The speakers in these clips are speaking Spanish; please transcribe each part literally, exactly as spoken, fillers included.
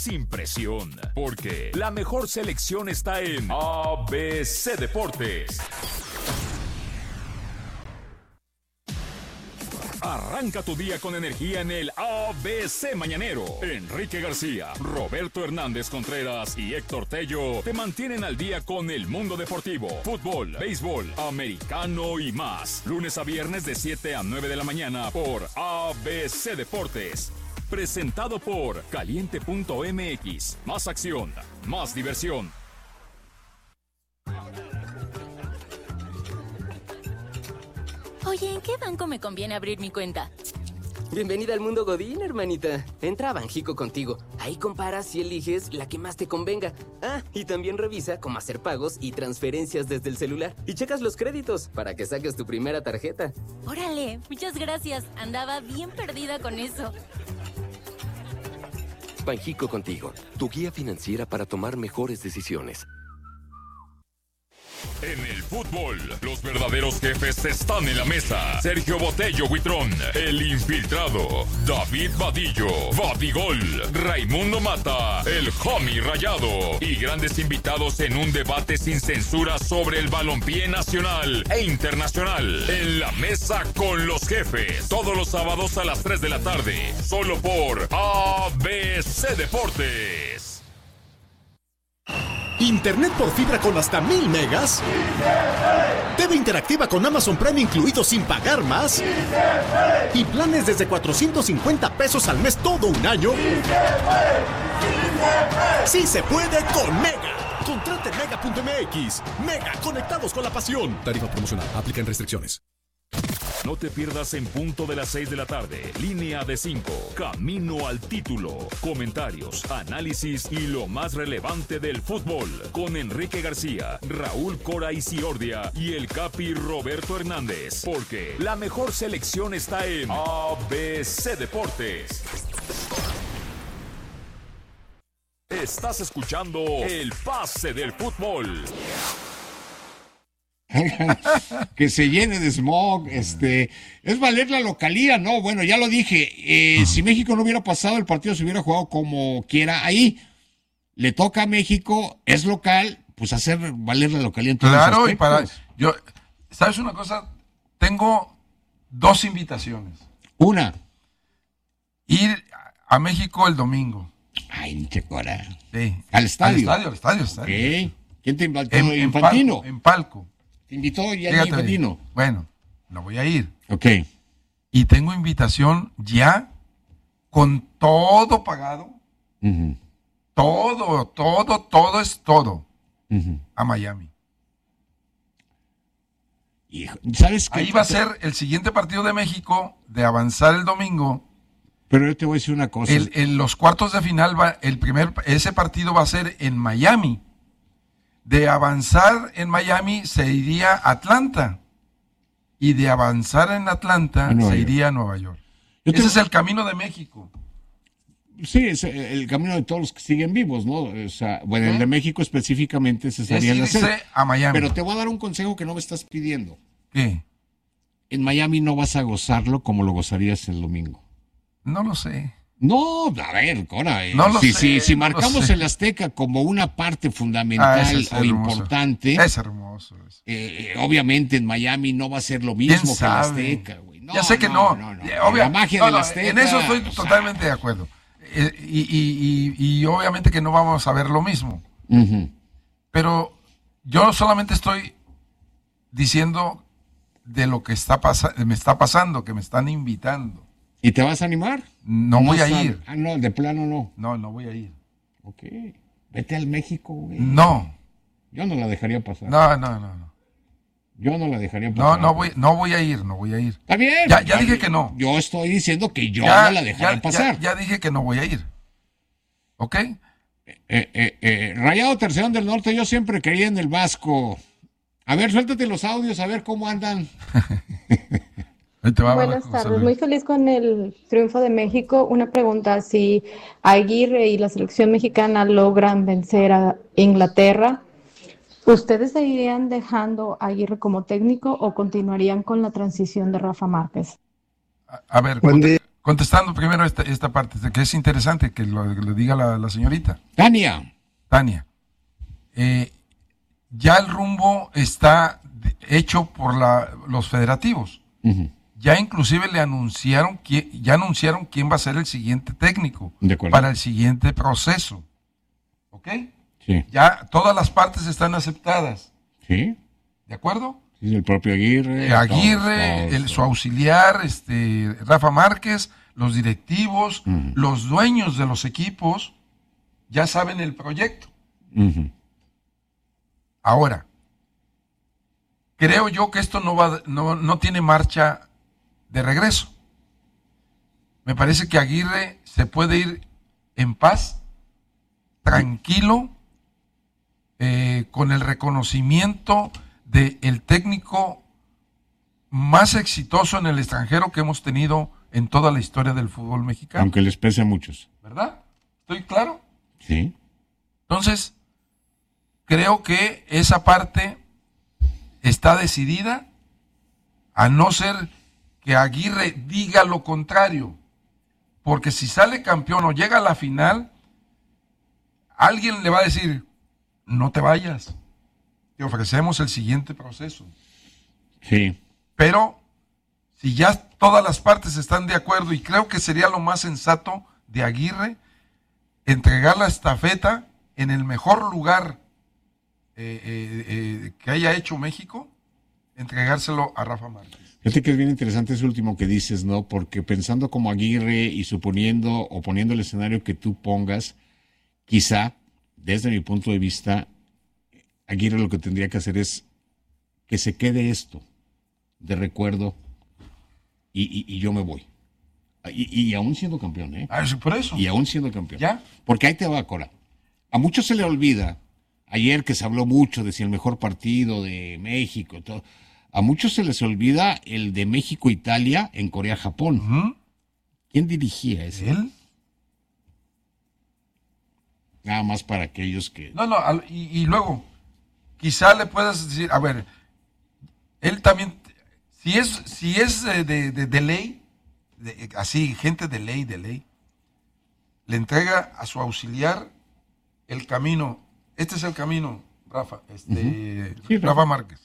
Sin presión, porque la mejor selección está en A B C Deportes. Arranca tu día con energía en el A B C Mañanero. Enrique García, Roberto Hernández Contreras y Héctor Tello te mantienen al día con el mundo deportivo, fútbol, béisbol, americano y más. Lunes a viernes de siete a nueve de la mañana por A B C Deportes. Presentado por Caliente punto M X. Más acción, más diversión. Oye, ¿en qué banco me conviene abrir mi cuenta? Bienvenida al mundo Godín, hermanita. Entra a Banjico contigo. Ahí comparas y eliges la que más te convenga. Ah, y también revisa cómo hacer pagos y transferencias desde el celular. Y checas los créditos para que saques tu primera tarjeta. Órale, muchas gracias. Andaba bien perdida con eso. Banjico contigo, tu guía financiera para tomar mejores decisiones. En el fútbol, los verdaderos jefes están en la mesa. Sergio Botello Huitrón, el infiltrado. David Vadillo, Vadigol. Raimundo Mata, el homie rayado. Y grandes invitados en un debate sin censura sobre el balompié nacional e internacional. En la mesa con los jefes. Todos los sábados a las tres de la tarde. Solo por A B C Deportes. Internet por fibra con hasta mil megas. T V interactiva con Amazon Prime incluido sin pagar más. Y planes desde cuatrocientos cincuenta pesos al mes todo un año. Sí se puede con Mega. Contrate en mega punto m x. Mega, conectados con la pasión. Tarifa promocional. Aplican restricciones. No te pierdas en punto de las seis de la tarde. Línea de cinco. Camino al título. Comentarios, análisis y lo más relevante del fútbol. Con Enrique García, Raúl Cora Isiordia y el Capi Roberto Hernández. Porque la mejor selección está en A B C Deportes. Estás escuchando el pase del fútbol. Que se llene de smog, este, es valer la localía, no, bueno, ya lo dije, eh, si México no hubiera pasado, el partido se hubiera jugado como quiera ahí, le toca a México, es local, pues hacer valer la localía en todos los Claro, y para, aspectos. yo, ¿sabes una cosa? Tengo dos invitaciones. Una. Ir a México el domingo. Ay, che cora. Sí. Al estadio. Al estadio, al estadio, al estadio. Okay. ¿Quién te invitó? En, en Infantino. Palco, en Palco. Te invitó ya Fíjate, Infantino. Bueno, no voy a ir. Ok. Y tengo invitación ya con todo pagado. Uh-huh. Todo, todo, todo es todo. Uh-huh. A Miami. Hijo, ¿sabes qué? Ahí va a ser el siguiente partido de México de avanzar el domingo. Pero yo te voy a decir una cosa. El, en los cuartos de final, va, el primer, ese partido va a ser en Miami. De avanzar en Miami se iría a Atlanta. Y de avanzar en Atlanta se York. iría a Nueva York. Yo Ese te... es el camino de México. Sí, es el camino de todos los que siguen vivos, ¿no? O sea, bueno, ¿Eh? el de México específicamente se estaría en la a Miami. Pero te voy a dar un consejo que no me estás pidiendo. ¿Qué? En Miami no vas a gozarlo como lo gozarías el domingo. No lo sé. No, a ver, Cora, eh, no lo si, sé, si, si no marcamos el Azteca como una parte fundamental ah, es o hermoso. importante, es hermoso. Es. Eh, obviamente en Miami no va a ser lo mismo que el Azteca, güey. No, ya sé que no. no. no, no, no. Obvia, la magia no, del no, Azteca. En eso estoy totalmente sea... de acuerdo. Eh, y, y, y, y obviamente que no vamos a ver lo mismo. Uh-huh. Pero yo solamente estoy diciendo de lo que está pasa- me está pasando, que me están invitando. ¿Y te vas a animar? No, no voy a sabe. ir. Ah, no, de plano no. No, no voy a ir. Ok. Vete al México, güey. No. Yo no la dejaría pasar. No, no, no, no. Yo no la dejaría pasar. No, no voy, no voy a ir, no voy a ir. Está bien. Ya, ya dije que no. Yo estoy diciendo que yo ya, no la dejaría ya, pasar. Ya, ya dije que no voy a ir. ¿Ok? Eh, eh, eh, Rayado Tercerón del Norte, yo siempre creía en el Vasco. A ver, suéltate los audios, a ver cómo andan. Buenas tardes, muy feliz con el triunfo de México. Una pregunta, si Aguirre y la selección mexicana logran vencer a Inglaterra, ¿ustedes seguirían dejando a Aguirre como técnico o continuarían con la transición de Rafa Márquez? A, a ver, Buen día, Contestando primero esta, esta parte, que es interesante que lo, que lo diga la, la señorita. Tania. Tania. Eh, ya el rumbo está hecho por la, los federativos. Uh-huh. Ya inclusive le anunciaron, ya anunciaron quién va a ser el siguiente técnico de acuerdo. Para el siguiente proceso. ¿Ok? Sí. Ya todas las partes están aceptadas. Sí. ¿De acuerdo? Sí, el propio Aguirre. Eh, Aguirre, todos, todos, el, su auxiliar, este, Rafa Márquez, los directivos, uh-huh. los dueños de los equipos, ya saben el proyecto. Uh-huh. Ahora, creo yo que esto no va, no, no tiene marcha de regreso. Me parece que Aguirre se puede ir en paz, tranquilo, eh, con el reconocimiento del técnico más exitoso en el extranjero que hemos tenido en toda la historia del fútbol mexicano. Aunque les pese a muchos. ¿Verdad? ¿Estoy claro? Sí. Entonces, creo que esa parte está decidida, a no ser que Aguirre diga lo contrario, porque si sale campeón o llega a la final, alguien le va a decir, no te vayas, te ofrecemos el siguiente proceso. Sí. Pero si ya todas las partes están de acuerdo, y creo que sería lo más sensato de Aguirre, entregar la estafeta en el mejor lugar eh, eh, eh, que haya hecho México, entregárselo a Rafa Márquez. Fíjate que es bien interesante ese último que dices, ¿no? Porque pensando como Aguirre y suponiendo o poniendo el escenario que tú pongas, quizá, desde mi punto de vista, Aguirre lo que tendría que hacer es que se quede esto de recuerdo y, y, y yo me voy. Y, y aún siendo campeón, ¿eh? Ah, por eso. Y aún siendo campeón. ¿Ya? Porque ahí te va, Cora. A muchos se le olvida, ayer que se habló mucho de si el mejor partido de México y todo, a muchos se les olvida el de México-Italia en Corea-Japón. Uh-huh. ¿Quién dirigía ese? ¿Él? Nada más para aquellos que... No, no, y, y luego, quizá le puedas decir, a ver, él también, si es, si es de, de, de, de ley, de, así, gente de ley, de ley, le entrega a su auxiliar el camino. Este es el camino, Rafa, este, uh-huh. sí, Rafa Márquez.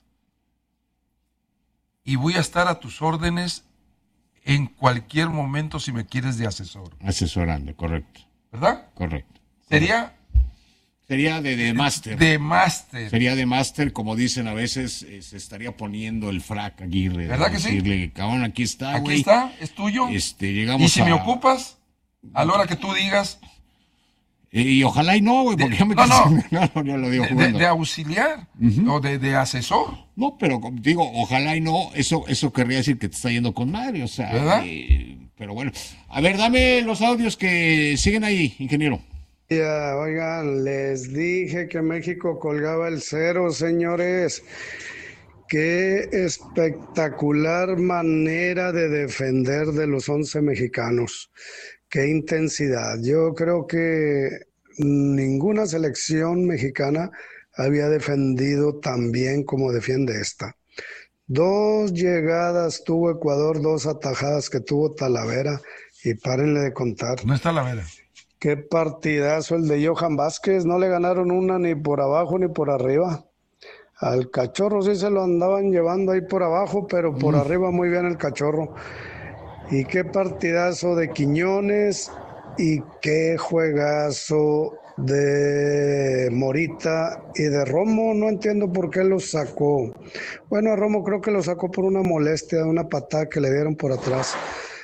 Y voy a estar a tus órdenes en cualquier momento si me quieres de asesor. Asesorando, correcto. ¿Verdad? Correcto. Sería... Sería de, de máster. De máster. Sería de máster, como dicen a veces, eh, se estaría poniendo el frac Aguirre. ¿Verdad que sí? Decirle, cabrón, aquí está, Aquí güey. está, es tuyo. Este, llegamos y si a... me ocupas, a la hora que tú digas... Eh, y ojalá y no, güey, porque de, ya me... No, no, no, no, no lo digo de, de, de auxiliar, uh-huh. o de, de asesor. No, pero digo, ojalá y no, eso eso querría decir que te está yendo con madre, o sea... ¿Verdad? Eh, pero bueno, a ver, dame los audios que siguen ahí, ingeniero. Ya, oigan, les dije que México colgaba el cero, señores. Qué espectacular manera de defender de los once mexicanos. Qué intensidad. Yo creo que ninguna selección mexicana había defendido tan bien como defiende esta. Dos llegadas tuvo Ecuador, dos atajadas que tuvo Talavera, y párenle de contar. No es Talavera. Qué partidazo el de Johan Vázquez, no le ganaron una ni por abajo ni por arriba. Al Cachorro sí se lo andaban llevando ahí por abajo, pero por mm. arriba muy bien el Cachorro. Y qué partidazo de Quiñones y qué juegazo de Morita y de Romo. No entiendo por qué lo sacó. Bueno, a Romo creo que lo sacó por una molestia, una patada que le dieron por atrás.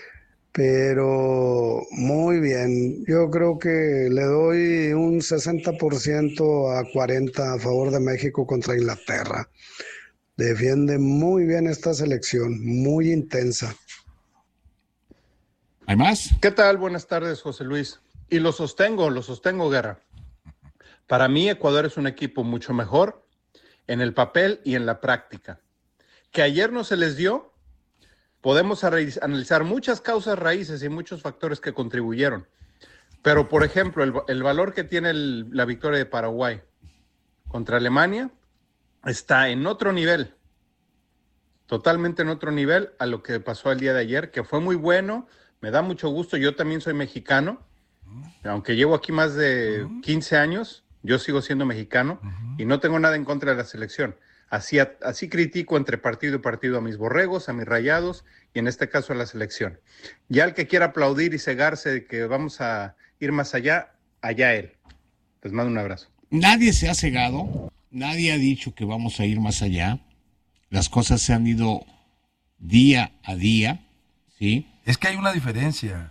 Pero muy bien, yo creo que le doy un sesenta por ciento a cuarenta a favor de México contra Inglaterra. Defiende muy bien esta selección, muy intensa. ¿Hay más? ¿Qué tal? Buenas tardes, José Luis. Y lo sostengo, lo sostengo, Guerra. Para mí, Ecuador es un equipo mucho mejor en el papel y en la práctica. Que ayer no se les dio. Podemos analizar muchas causas raíces y muchos factores que contribuyeron. Pero, por ejemplo, el, el valor que tiene el, la victoria de Paraguay contra Alemania está en otro nivel, totalmente en otro nivel a lo que pasó el día de ayer, que fue muy bueno, Me da mucho gusto, yo también soy mexicano, aunque llevo aquí más de quince años, yo sigo siendo mexicano y no tengo nada en contra de la selección. Así, así critico entre partido y partido a mis borregos, a mis rayados y en este caso a la selección. Ya el que quiera aplaudir y cegarse de que vamos a ir más allá, allá él. Les mando un abrazo. Nadie se ha cegado, nadie ha dicho que vamos a ir más allá. Las cosas se han ido día a día, ¿sí? Es que hay una diferencia.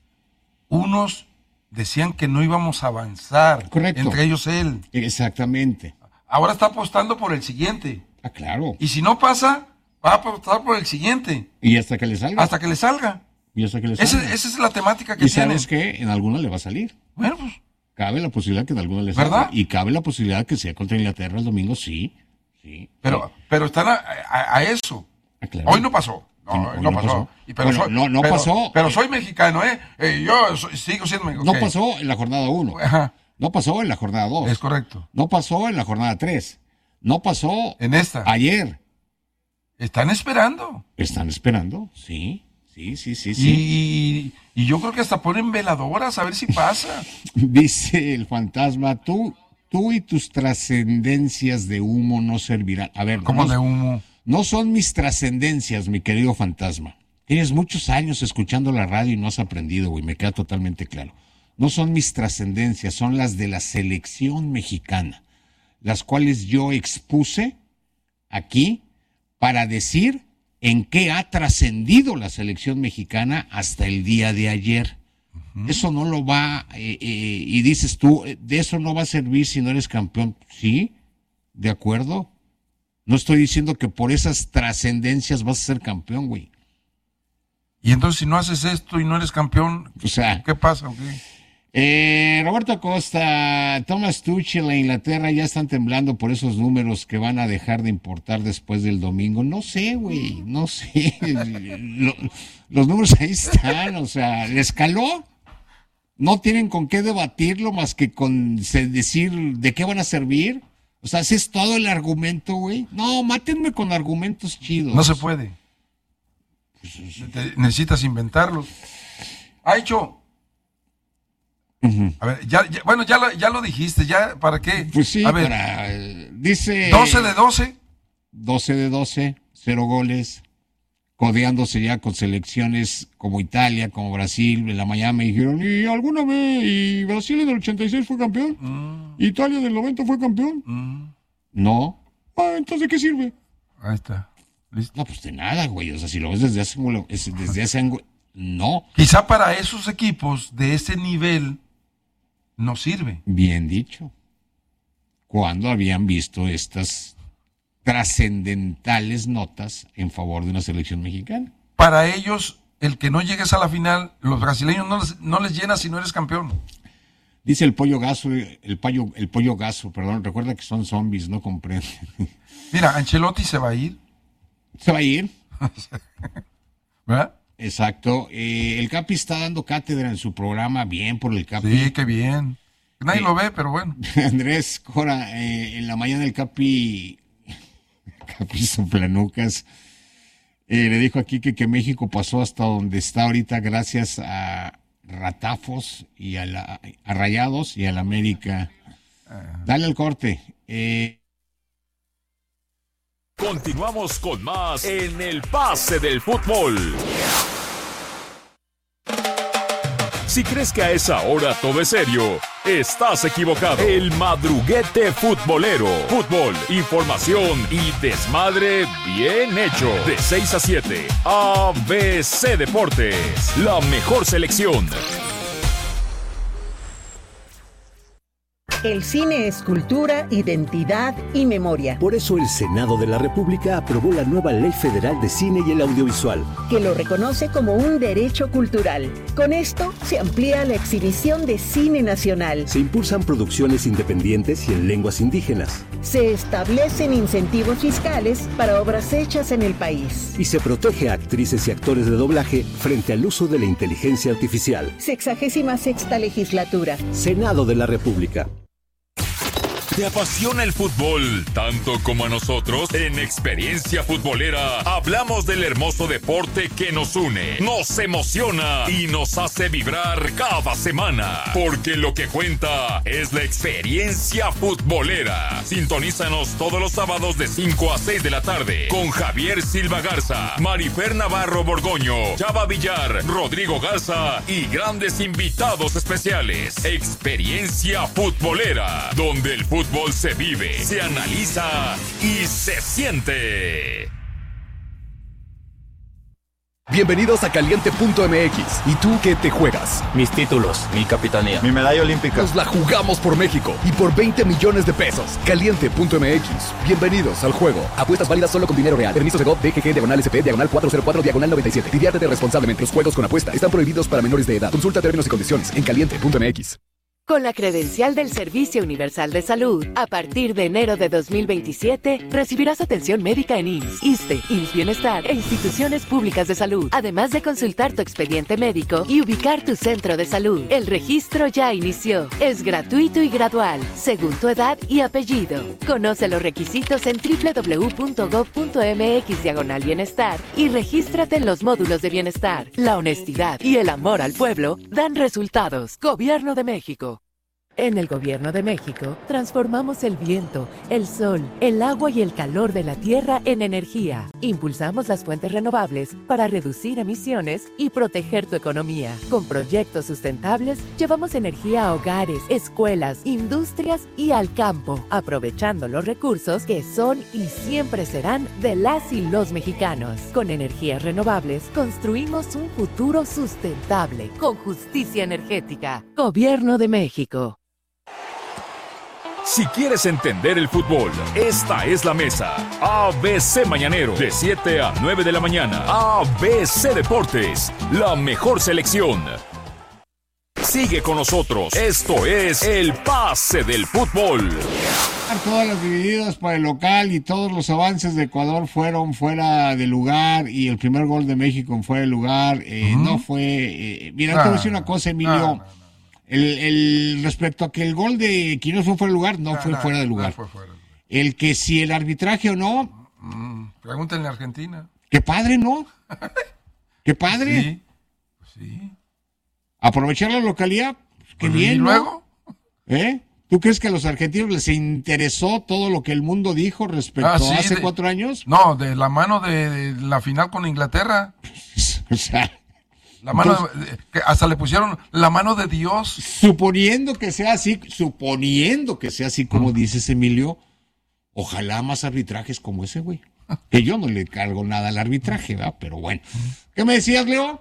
Unos decían que no íbamos a avanzar. Correcto. Entre ellos él. Exactamente. Ahora está apostando por el siguiente. Ah, claro. Y si no pasa, va a apostar por el siguiente. Y hasta que le salga. Hasta que le salga. Y hasta que le salga. Ese, esa es la temática que y tienen. ¿sabes qué? En alguna le va a salir. Bueno, pues. Cabe la posibilidad que en alguna le salga. ¿Verdad? Y cabe la posibilidad que sea contra Inglaterra el domingo, sí. sí pero, sí. pero están a, a, a eso. Ah, claro. Hoy no pasó. No, no, no, no pasó. pasó. Y pero bueno, soy, no, no pero, pasó. Pero soy mexicano, ¿eh? eh yo soy, sigo siendo mexicano. No pasó en la jornada uno. Ajá. No pasó en la jornada dos. Es correcto. No pasó en la jornada tres. No pasó en esta. Ayer. Están esperando. Están esperando, sí. Sí, sí, sí, sí. Y, y yo creo que hasta ponen veladoras a ver si pasa. Dice el fantasma, tú, tú y tus trascendencias de humo no servirán. A ver, ¿cómo no, de humo? No son mis trascendencias, mi querido fantasma. Tienes muchos años escuchando la radio y no has aprendido, güey, me queda totalmente claro. No son mis trascendencias, son las de la selección mexicana, las cuales yo expuse aquí para decir en qué ha trascendido la selección mexicana hasta el día de ayer. Uh-huh. Eso no lo va, eh, eh, y dices tú, de eso no va a servir si no eres campeón. Sí, de acuerdo. No estoy diciendo que por esas trascendencias vas a ser campeón, güey. Y entonces si no haces esto y no eres campeón, o sea, ¿qué pasa? Okay? Eh, Roberto Acosta, Thomas Tuchel e Inglaterra ya están temblando por esos números que van a dejar de importar después del domingo. No sé, güey, no sé. Lo, los números ahí están, o sea, ¿les caló? No tienen con qué debatirlo más que con se, decir de qué van a servir. O sea, ese es todo el argumento, güey. No, mátenme con argumentos chidos. No se puede. Te, necesitas inventarlos. Ha hecho... Uh-huh. A ver, ya, ya, bueno, ya lo, ya lo dijiste, ya, ¿para qué? Pues sí, a ver, para, eh, dice... doce de doce. doce de doce, cero goles, codeándose ya con selecciones como Italia, como Brasil, en la Miami, dijeron, ¿y alguna vez, y Brasil en el ochenta y seis fue campeón? Mm. ¿Italia del noventa fue campeón? Mm. No. Ah, entonces, ¿de qué sirve? Ahí está. ¿Listo? No, pues de nada, güey, o sea, si lo ves desde hace... Desde hace no. Quizá para esos equipos de ese nivel... no sirve. Bien dicho. Cuando habían visto estas trascendentales notas en favor de una selección mexicana. Para ellos, el que no llegues a la final, los brasileños no les, no les llena si no eres campeón. Dice el pollo gaso, el pollo, el pollo gaso, perdón, recuerda que son zombies, no comprenden. Mira, Ancelotti se va a ir. Se va a ir. ¿Verdad? Exacto. Eh, el Capi está dando cátedra en su programa, bien por el Capi. Sí, qué bien. Nadie eh, lo ve, pero bueno. Andrés Cora, eh, en la mañana el Capi, Capi Soplanucas, eh, le dijo aquí que, que México pasó hasta donde está ahorita gracias a Ratafos y a, la, a Rayados y a la América. Uh-huh. Dale al corte. Eh... Continuamos con más en el Pase del Fútbol. Si crees que a esa hora todo es serio, estás equivocado. El madruguete futbolero. Fútbol, información y desmadre bien hecho. De seis a siete, A B C Deportes. La mejor selección. El cine es cultura, identidad y memoria. Por eso el Senado de la República aprobó la nueva Ley Federal de Cine y el Audiovisual, que lo reconoce como un derecho cultural. Con esto se amplía la exhibición de cine nacional. Se impulsan producciones independientes y en lenguas indígenas. Se establecen incentivos fiscales para obras hechas en el país. Y se protege a actrices y actores de doblaje frente al uso de la inteligencia artificial. Sexagésima sexta legislatura. Senado de la República. ¿Te apasiona el fútbol tanto como a nosotros? En Experiencia Futbolera hablamos del hermoso deporte que nos une, nos emociona y nos hace vibrar cada semana. Porque lo que cuenta es la experiencia futbolera. Sintonízanos todos los sábados de cinco a seis de la tarde con Javier Silva Garza, Marifer Navarro Borgoño, Chava Villar, Rodrigo Garza y grandes invitados especiales. Experiencia Futbolera, donde el fútbol se vive, se analiza y se siente. Bienvenidos a Caliente punto M X. ¿Y tú qué te juegas? Mis títulos, mi capitanía, mi medalla olímpica. Nos la jugamos por México y por veinte millones de pesos. Caliente punto M X. Bienvenidos al juego. Apuestas válidas solo con dinero real. Permisos de G O V, D G G, diagonal S P, diagonal cuatrocientos cuatro, diagonal noventa y siete. Diviértete responsablemente. Los juegos con apuesta están prohibidos para menores de edad. Consulta términos y condiciones en Caliente punto M X. Con la credencial del Servicio Universal de Salud, a partir de enero de dos mil veintisiete, recibirás atención médica en I M S S, ISSSTE, I M S S Bienestar e instituciones públicas de salud, además de consultar tu expediente médico y ubicar tu centro de salud. El registro ya inició. Es gratuito y gradual, según tu edad y apellido. Conoce los requisitos en doble u doble u doble u punto gov punto m x diagonal bienestar y regístrate en los módulos de bienestar. La honestidad y el amor al pueblo dan resultados. Gobierno de México. En el Gobierno de México, transformamos el viento, el sol, el agua y el calor de la tierra en energía. Impulsamos las fuentes renovables para reducir emisiones y proteger tu economía. Con proyectos sustentables, llevamos energía a hogares, escuelas, industrias y al campo, aprovechando los recursos que son y siempre serán de las y los mexicanos. Con energías renovables, construimos un futuro sustentable, con justicia energética. Gobierno de México. Si quieres entender el fútbol, esta es la mesa. A B C Mañanero, de siete a nueve de la mañana. A B C Deportes, la mejor selección. Sigue con nosotros. Esto es El Pase del Fútbol. Todas las divididas para el local y todos los avances de Ecuador fueron fuera de lugar y el primer gol de México en fuera de lugar eh, uh-huh. no fue... Eh, mira, ah, te voy a decir una cosa, Emilio. Ah, no, no. El, el respecto a que el gol de Quiñones fue fuera de lugar, no, no fue no, fuera de lugar. No fue fuera de lugar. El que si el arbitraje o no... Mm, pregúntenle a Argentina. ¡Qué padre, ¿no? ¡Qué padre! Sí, sí. Aprovechar la localidad, qué pues bien, ¿y luego? ¿no? ¿Eh? ¿Tú crees que a los argentinos les interesó todo lo que el mundo dijo respecto ah, sí, a hace de, cuatro años? No, de la mano de, de la final con Inglaterra. O sea... La mano Entonces, de, que hasta le pusieron la mano de Dios. Suponiendo que sea así, suponiendo que sea así como uh-huh. dices, Emilio, ojalá más arbitrajes como ese, güey. Que yo no le cargo nada al arbitraje, ¿verdad? Pero bueno. ¿Qué me decías, Leo?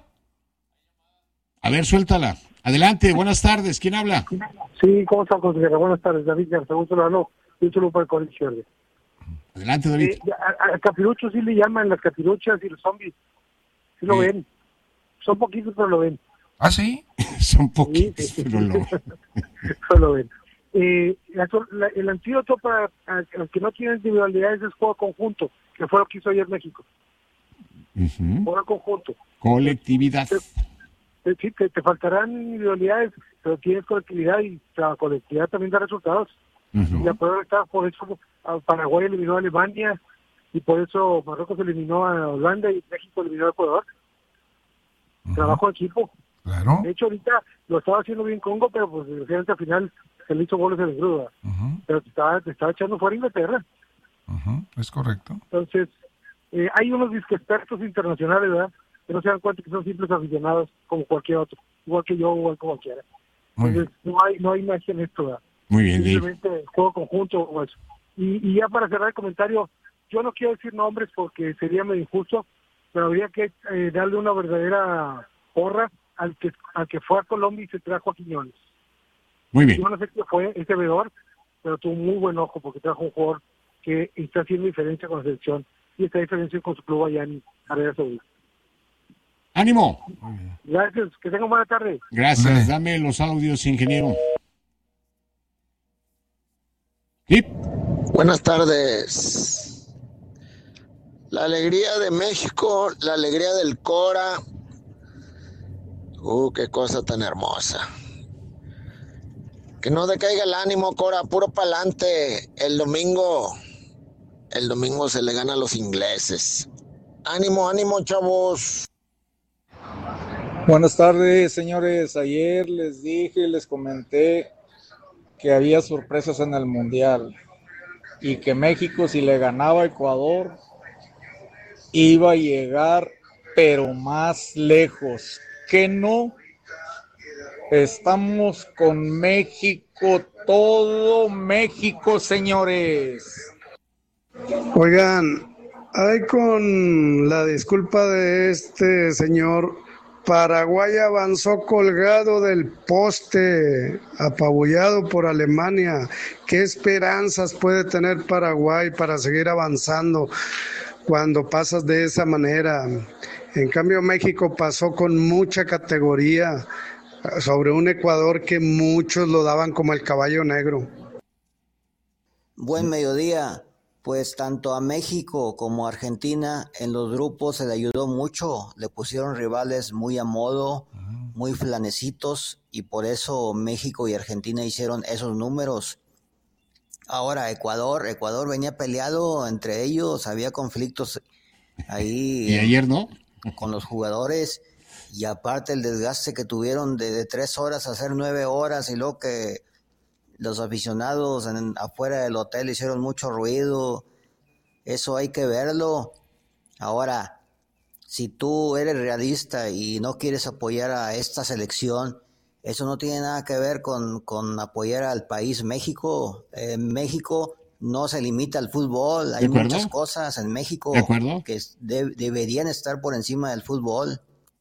A ver, suéltala. Adelante, buenas tardes. ¿Quién habla? Sí, ¿cómo está, consejera? Buenas tardes, David Garza. Un saludo, un saludo para el colegio. Adelante, David. Eh, a, a capiruchos sí le llaman las capiruchas y los zombies. Sí lo sí. ven. Son poquitos, pero lo ven. ¿Ah, sí? Son poquitos, sí, pero lo ven. Pero lo ven. Eh, la, la, el antídoto para el que no tiene individualidades es juego conjunto, que fue lo que hizo ayer México. Uh-huh. Juego conjunto. Colectividad. Te, te, sí, te, te faltarán individualidades, pero tienes colectividad y la colectividad también da resultados. Uh-huh. Y la prueba está, por eso Paraguay eliminó a Alemania y por eso Marruecos eliminó a Holanda y México eliminó a Ecuador. Uh-huh. Trabajo de equipo. Claro. De hecho, ahorita lo estaba haciendo bien Congo, pero pues desgraciadamente al final se le hizo goles en el grudo. Uh-huh. Pero te estaba, te estaba echando fuera Inglaterra. Uh-huh. Es correcto. Entonces, eh, hay unos disque expertos internacionales, ¿verdad? Que no se dan cuenta que son simples aficionados como cualquier otro, igual que yo, igual como cualquiera. Entonces, no hay, no hay magia en esto, ¿verdad? Muy bien, simplemente Dave. Juego conjunto o eso. Y, y ya para cerrar el comentario, yo no quiero decir nombres porque sería medio injusto, pero habría que eh, darle una verdadera porra al que al que fue a Colombia y se trajo a Quiñones. Muy bien. Yo no sé qué fue ese veedor, pero tuvo muy buen ojo porque trajo un jugador que está haciendo diferencia con la selección y está diferencia con su club allá en Arabia Saudita. ¡Ánimo! Gracias, que tengan buena tarde. Gracias, sí. Dame los audios, ingeniero. ¿Sí? Buenas tardes. La alegría de México, la alegría del Cora. Uh, qué cosa tan hermosa. Que no decaiga el ánimo, Cora, puro pa'lante. El domingo, el domingo se le gana a los ingleses. Ánimo, ánimo, chavos. Buenas tardes, señores. Ayer les dije, les comenté que había sorpresas en el Mundial y que México, si le ganaba a Ecuador, iba a llegar, pero más lejos. Que no, estamos con México, todo México, señores. Oigan, hay con la disculpa de este señor, Paraguay avanzó colgado del poste, apabullado por Alemania. ¿Qué esperanzas puede tener Paraguay para seguir avanzando cuando pasas de esa manera? En cambio, México pasó con mucha categoría sobre un Ecuador que muchos lo daban como el caballo negro. Buen mediodía. Pues tanto a México como a Argentina en los grupos se le ayudó mucho, le pusieron rivales muy a modo, muy flanecitos, y por eso México y Argentina hicieron esos números. Ahora Ecuador, Ecuador venía peleado entre ellos, había conflictos ahí. ¿Y ayer no? Con los jugadores, y aparte el desgaste que tuvieron de, de tres horas a hacer nueve horas, y luego que los aficionados en, afuera del hotel hicieron mucho ruido. Eso hay que verlo. Ahora, si tú eres realista y no quieres apoyar a esta selección, eso no tiene nada que ver con, con apoyar al país México. Eh, México no se limita al fútbol. Hay muchas cosas en México que de, deberían estar por encima del fútbol.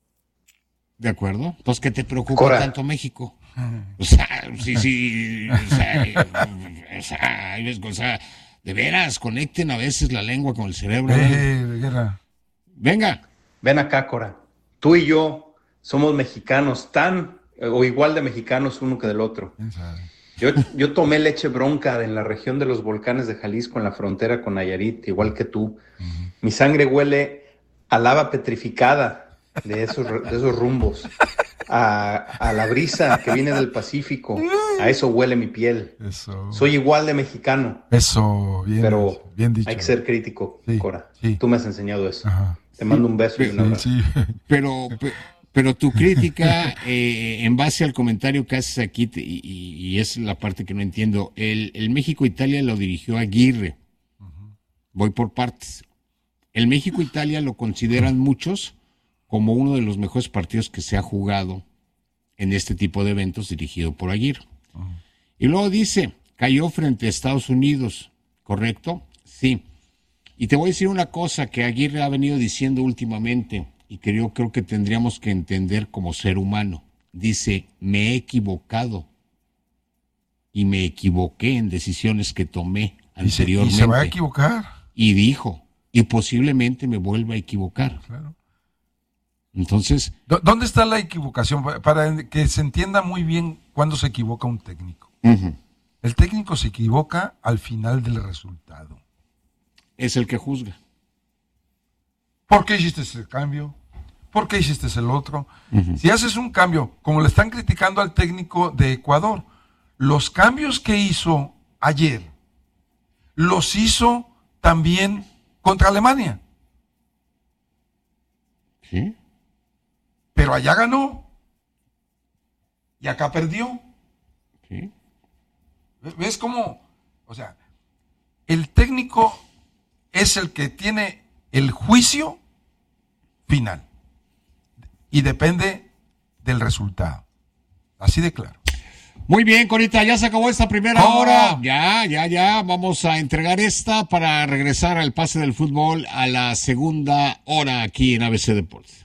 ¿De acuerdo? Entonces, ¿qué te preocupa Cora. tanto México? O sea, sí, sí, o sea, o sea, o sea, de veras, conecten a veces la lengua con el cerebro. Eh, guerra. Venga. Ven acá, Cora. Tú y yo somos mexicanos tan o igual de mexicanos uno que del otro. Yo, yo tomé leche bronca en la región de los volcanes de Jalisco, en la frontera con Nayarit, igual que tú. Uh-huh. Mi sangre huele a lava petrificada de esos, de esos rumbos. A, a la brisa que viene del Pacífico, a eso huele mi piel. Eso. Soy igual de mexicano. Eso, bien, pero bien dicho. Hay que ser crítico, sí, Cora. Sí. Tú me has enseñado eso. Ajá. Te mando un beso sí, y un abrazo. Sí. Pero, pero tu crítica, eh, en base al comentario que haces aquí, te, y, y es la parte que no entiendo, el, el México-Italia lo dirigió Aguirre. Uh-huh. Voy por partes. El México-Italia lo consideran muchos como uno de los mejores partidos que se ha jugado en este tipo de eventos dirigido por Aguirre. Uh-huh. Y luego dice, cayó frente a Estados Unidos, ¿correcto? Sí. Y te voy a decir una cosa que Aguirre ha venido diciendo últimamente y que yo creo que tendríamos que entender como ser humano. Dice, me he equivocado y me equivoqué en decisiones que tomé anteriormente. ¿Y se, y se va a equivocar? Y dijo, y posiblemente me vuelva a equivocar. Claro. Entonces, ¿dónde está la equivocación? Para que se entienda muy bien cuándo se equivoca un técnico. Uh-huh. El técnico se equivoca al final del resultado. Es el que juzga. ¿Por qué hiciste ese cambio? ¿Por qué hiciste el otro? Uh-huh. Si haces un cambio, como le están criticando al técnico de Ecuador, los cambios que hizo ayer, los hizo también contra Alemania. ¿Sí? Pero allá ganó y acá perdió. ¿Sí? ¿Ves cómo? O sea, el técnico es el que tiene el juicio final y depende del resultado. Así de claro. Muy bien, Corita, ya se acabó esta primera ¿Cómo? hora. Ya, ya, ya. Vamos a entregar esta para regresar al pase del fútbol a la segunda hora aquí en A B C Deportes.